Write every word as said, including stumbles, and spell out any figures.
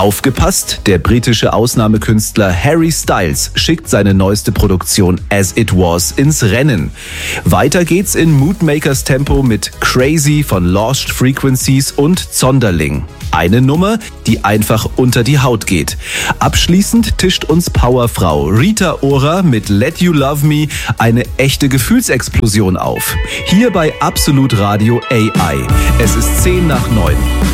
Aufgepasst, der britische Ausnahmekünstler Harry Styles schickt seine neueste Produktion As It Was ins Rennen. Weiter geht's in Moodmakers Tempo mit Crazy von Lost Frequencies und Zonderling. Eine Nummer, die einfach unter die Haut geht. Abschließend tischt uns Powerfrau Rita Ora mit Let You Love Me eine echte Gefühlsexplosion auf. Hier bei Absolut Radio A I. Es ist zehn nach neun.